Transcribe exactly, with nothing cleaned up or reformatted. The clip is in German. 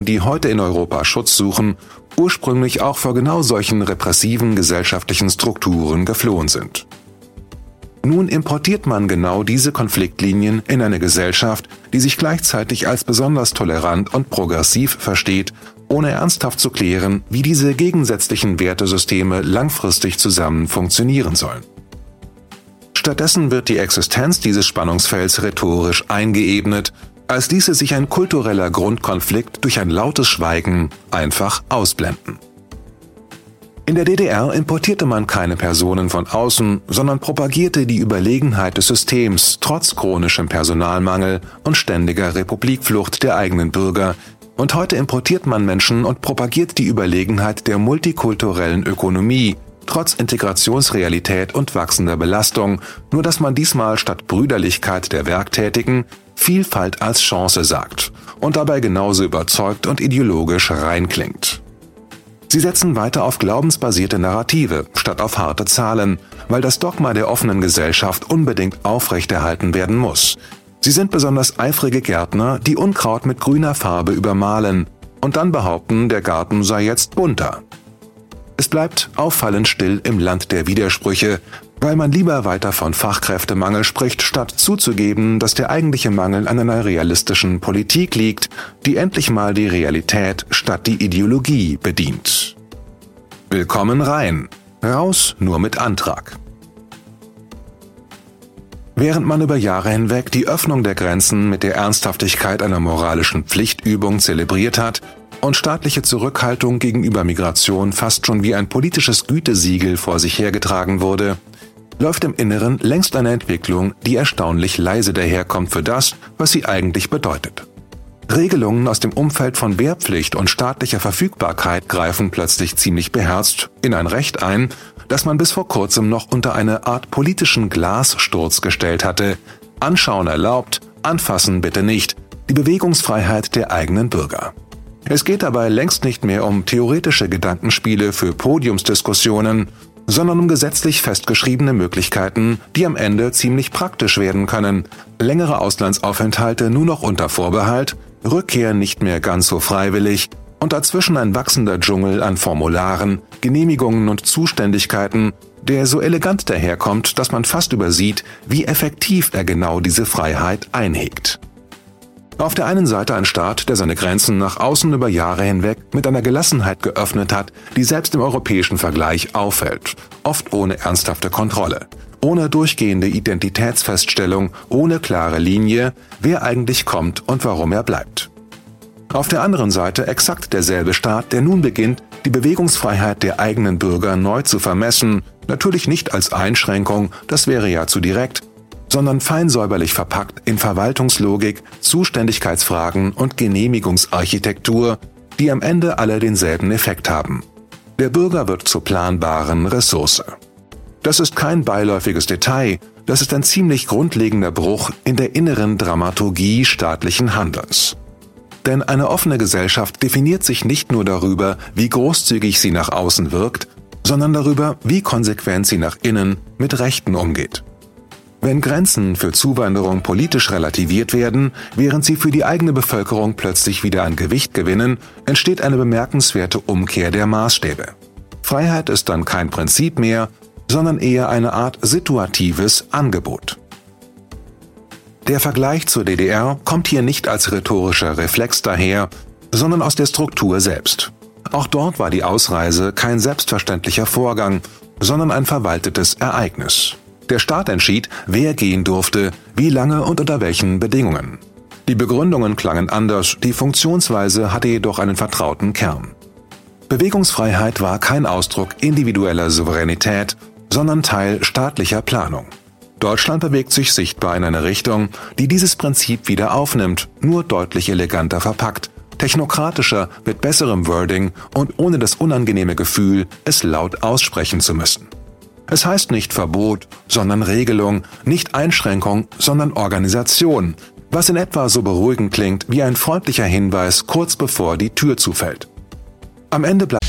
die heute in Europa Schutz suchen, ursprünglich auch vor genau solchen repressiven gesellschaftlichen Strukturen geflohen sind. Nun importiert man genau diese Konfliktlinien in eine Gesellschaft, die sich gleichzeitig als besonders tolerant und progressiv versteht, ohne ernsthaft zu klären, wie diese gegensätzlichen Wertesysteme langfristig zusammen funktionieren sollen. Stattdessen wird die Existenz dieses Spannungsfelds rhetorisch eingeebnet, als ließe sich ein kultureller Grundkonflikt durch ein lautes Schweigen einfach ausblenden. In der D D R importierte man keine Personen von außen, sondern propagierte die Überlegenheit des Systems trotz chronischem Personalmangel und ständiger Republikflucht der eigenen Bürger, und heute importiert man Menschen und propagiert die Überlegenheit der multikulturellen Ökonomie, trotz Integrationsrealität und wachsender Belastung, nur dass man diesmal statt Brüderlichkeit der Werktätigen Vielfalt als Chance sagt und dabei genauso überzeugt und ideologisch reinklingt. Sie setzen weiter auf glaubensbasierte Narrative statt auf harte Zahlen, weil das Dogma der offenen Gesellschaft unbedingt aufrechterhalten werden muss. Sie sind besonders eifrige Gärtner, die Unkraut mit grüner Farbe übermalen und dann behaupten, der Garten sei jetzt bunter. Es bleibt auffallend still im Land der Widersprüche, weil man lieber weiter von Fachkräftemangel spricht, statt zuzugeben, dass der eigentliche Mangel an einer realistischen Politik liegt, die endlich mal die Realität statt die Ideologie bedient. Willkommen rein, raus nur mit Antrag. Während man über Jahre hinweg die Öffnung der Grenzen mit der Ernsthaftigkeit einer moralischen Pflichtübung zelebriert hat und staatliche Zurückhaltung gegenüber Migration fast schon wie ein politisches Gütesiegel vor sich hergetragen wurde, läuft im Inneren längst eine Entwicklung, die erstaunlich leise daherkommt für das, was sie eigentlich bedeutet. Regelungen aus dem Umfeld von Wehrpflicht und staatlicher Verfügbarkeit greifen plötzlich ziemlich beherzt in ein Recht ein, das man bis vor kurzem noch unter eine Art politischen Glassturz gestellt hatte. Anschauen erlaubt, anfassen bitte nicht, die Bewegungsfreiheit der eigenen Bürger. Es geht dabei längst nicht mehr um theoretische Gedankenspiele für Podiumsdiskussionen, sondern um gesetzlich festgeschriebene Möglichkeiten, die am Ende ziemlich praktisch werden können. Längere Auslandsaufenthalte nur noch unter Vorbehalt, Rückkehr nicht mehr ganz so freiwillig und dazwischen ein wachsender Dschungel an Formularen, Genehmigungen und Zuständigkeiten, der so elegant daherkommt, dass man fast übersieht, wie effektiv er genau diese Freiheit einhegt. Auf der einen Seite ein Staat, der seine Grenzen nach außen über Jahre hinweg mit einer Gelassenheit geöffnet hat, die selbst im europäischen Vergleich auffällt, oft ohne ernsthafte Kontrolle, ohne durchgehende Identitätsfeststellung, ohne klare Linie, wer eigentlich kommt und warum er bleibt. Auf der anderen Seite exakt derselbe Staat, der nun beginnt, die Bewegungsfreiheit der eigenen Bürger neu zu vermessen, natürlich nicht als Einschränkung, das wäre ja zu direkt, sondern fein säuberlich verpackt in Verwaltungslogik, Zuständigkeitsfragen und Genehmigungsarchitektur, die am Ende alle denselben Effekt haben. Der Bürger wird zur planbaren Ressource. Das ist kein beiläufiges Detail, das ist ein ziemlich grundlegender Bruch in der inneren Dramaturgie staatlichen Handelns. Denn eine offene Gesellschaft definiert sich nicht nur darüber, wie großzügig sie nach außen wirkt, sondern darüber, wie konsequent sie nach innen mit Rechten umgeht. Wenn Grenzen für Zuwanderung politisch relativiert werden, während sie für die eigene Bevölkerung plötzlich wieder an Gewicht gewinnen, entsteht eine bemerkenswerte Umkehr der Maßstäbe. Freiheit ist dann kein Prinzip mehr, sondern eher eine Art situatives Angebot. Der Vergleich zur D D R kommt hier nicht als rhetorischer Reflex daher, sondern aus der Struktur selbst. Auch dort war die Ausreise kein selbstverständlicher Vorgang, sondern ein verwaltetes Ereignis. Der Staat entschied, wer gehen durfte, wie lange und unter welchen Bedingungen. Die Begründungen klangen anders, die Funktionsweise hatte jedoch einen vertrauten Kern. Bewegungsfreiheit war kein Ausdruck individueller Souveränität, sondern Teil staatlicher Planung. Deutschland bewegt sich sichtbar in eine Richtung, die dieses Prinzip wieder aufnimmt, nur deutlich eleganter verpackt, technokratischer, mit besserem Wording und ohne das unangenehme Gefühl, es laut aussprechen zu müssen. Es heißt nicht Verbot, sondern Regelung, nicht Einschränkung, sondern Organisation, was in etwa so beruhigend klingt wie ein freundlicher Hinweis kurz bevor die Tür zufällt. Am Ende bleibt